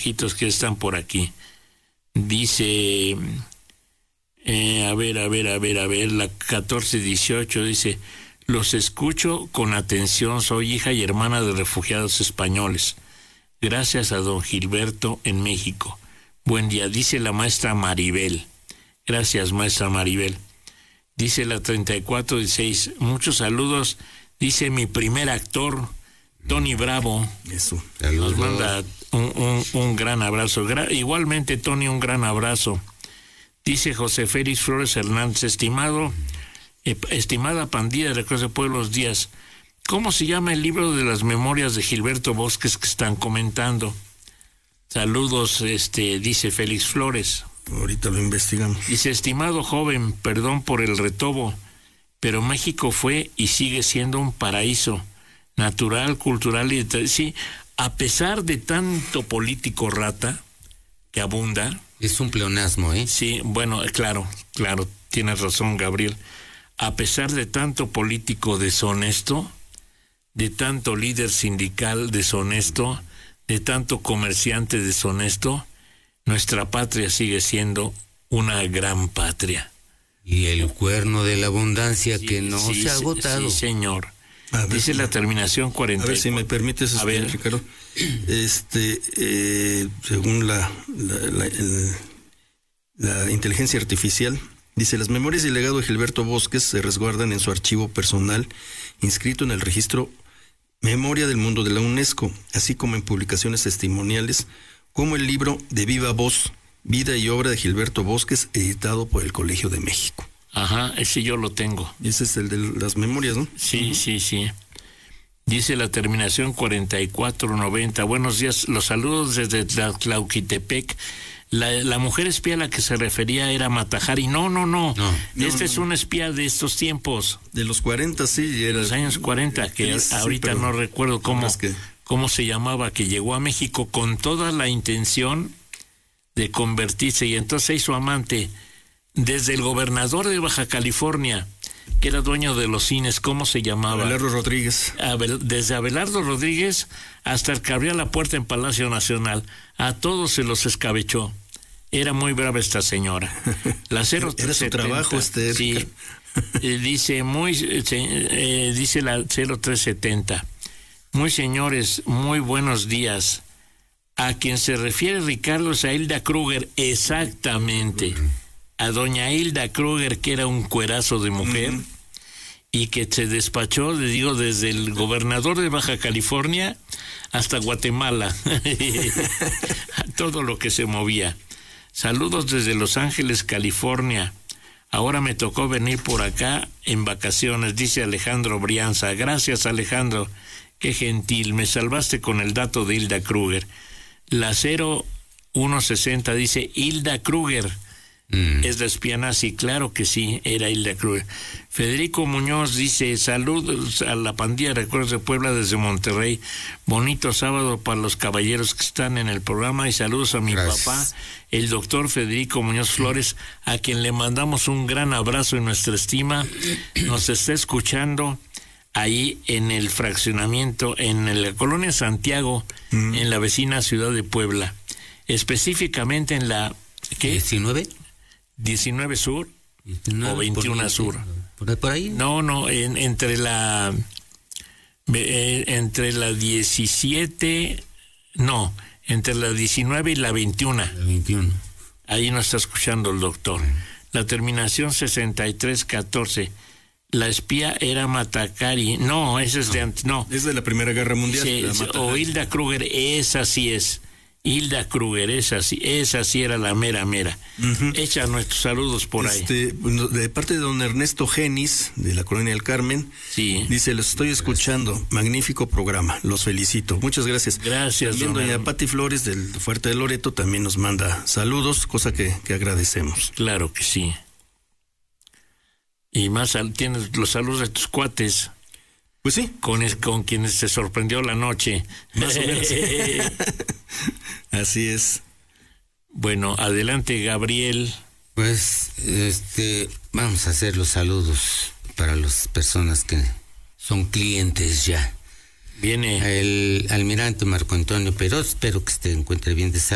mensajitos que están por aquí. Dice, la 1418 dice: los escucho con atención, soy hija y hermana de refugiados españoles. Gracias a don Gilberto en México. Buen día, dice la maestra Maribel. Gracias, maestra Maribel. Dice la 3416, muchos saludos, dice mi primer actor, Tony Bravo. Eso. Nos manda un gran abrazo. Igualmente, Tony, un gran abrazo. Dice José Félix Flores Hernández: estimada pandilla de Cruz de Pueblos Díaz, ¿cómo se llama el libro de las memorias de Gilberto Bosques que están comentando? Saludos, dice Félix Flores. Ahorita lo investigamos. Dice: estimado joven, perdón por el retobo, pero México fue y sigue siendo un paraíso natural, cultural y sí, a pesar de tanto político rata que abunda. Es un pleonasmo, ¿eh? Sí, bueno, claro, tienes razón, Gabriel. A pesar de tanto político deshonesto, de tanto líder sindical deshonesto, de tanto comerciante deshonesto, nuestra patria sigue siendo una gran patria. Y el cuerno de la abundancia que no se ha agotado. Sí, señor. Dice la terminación 40. A ver si me permites, Ricardo. Según la inteligencia artificial, dice: las memorias y legado de Gilberto Bosques se resguardan en su archivo personal, inscrito en el registro Memoria del Mundo de la UNESCO, así como en publicaciones testimoniales, como el libro de viva voz, Vida y obra de Gilberto Bosques, editado por el Colegio de México. Ajá, ese yo lo tengo. Ese es el de las memorias, ¿no? Sí, sí. Dice la terminación 4490. Buenos días, los saludos desde Tlauquitepec. La mujer espía a la que se refería era Matajari. No. Es una espía de estos tiempos. De los 40, sí. Era los años 40, que sí, ahorita no recuerdo cómo se llamaba, que llegó a México con toda la intención de convertirse, y entonces se hizo amante desde el gobernador de Baja California, que era dueño de los cines. ¿Cómo se llamaba? Abelardo Rodríguez. Desde Abelardo Rodríguez hasta el que abría la puerta en Palacio Nacional. A todos se los escabechó. Era muy brava esta señora. La 0370. Era su trabajo, sí. Dice la 0370. Muy señores, muy buenos días. A quien se refiere Ricardo es a Hilda Kruger, exactamente. A doña Hilda Kruger, que era un cuerazo de mujer, y que se despachó, le digo, desde el gobernador de Baja California hasta Guatemala. Todo lo que se movía. Saludos desde Los Ángeles, California. Ahora me tocó venir por acá en vacaciones, dice Alejandro Brianza. Gracias, Alejandro. Qué gentil, me salvaste con el dato de Hilda Kruger. La 0160 dice Hilda Kruger. Es la espía nazi, claro que sí, era Hilda Kruger. Federico Muñoz dice: saludos a la pandilla de Recuerdos de Puebla desde Monterrey. Bonito sábado para los caballeros que están en el programa, y saludos a mi papá, el doctor Federico Muñoz Flores, a quien le mandamos un gran abrazo y nuestra estima. Nos está escuchando ahí en el fraccionamiento, en la colonia Santiago, en la vecina ciudad de Puebla, específicamente en la ¿qué? 19 Sur 19, o 21 ahí, Sur. ¿Por ahí? No, entre la 17, no, entre la 19 y la 21. La 21. Ahí nos está escuchando el doctor. La terminación 6314. La espía era Matacari. No, esa es de antes. No. Es de la Primera Guerra Mundial. Sí, o Hilda Kruger, esa sí es. Hilda Kruger, esa sí era la mera. Echa nuestros saludos por ahí. De parte de don Ernesto Genis, de la Colonia del Carmen, sí. Dice: los estoy escuchando, magnífico programa, los felicito. Muchas gracias. Gracias. También doña Pati Flores del Fuerte de Loreto también nos manda saludos, cosa que agradecemos. Claro que sí. Y más tienes los saludos de tus cuates. Pues sí. Con quienes se sorprendió la noche. Más o menos. Así es. Bueno, adelante, Gabriel. Pues, vamos a hacer los saludos para las personas que son clientes ya. Viene el almirante Marco Antonio Peroz, espero que se encuentre bien de salud.